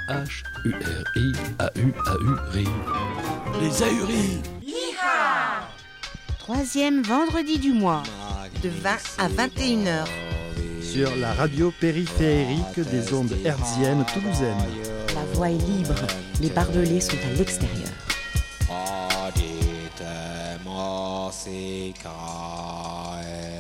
A-H-U-R-I-A-U-A-U-R-I. Les ahuris. Troisième vendredi du mois, de 20 à 21h. Sur la radio périphérique des ondes hertziennes toulousaines. la voie est libre, les barbelés sont à l'extérieur. Dites-moi c'est quand